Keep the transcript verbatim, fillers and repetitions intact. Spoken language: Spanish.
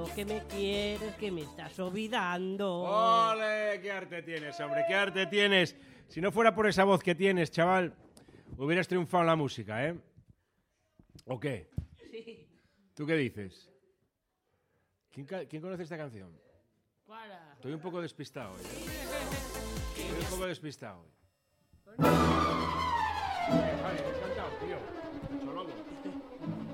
Que me quieres, que me estás olvidando. ¡Ole! ¡Qué arte tienes, hombre! ¡Qué arte tienes! Si no fuera por esa voz que tienes, chaval, hubieras triunfado en la música, ¿eh? ¿O qué? Sí. ¿Tú qué dices? ¿Quién, ca- ¿quién conoce esta canción? Para. Estoy un poco despistado hoy. ¿eh? Estoy un poco despistado hoy. Vale, me he encantado, tío. Mucho lobo.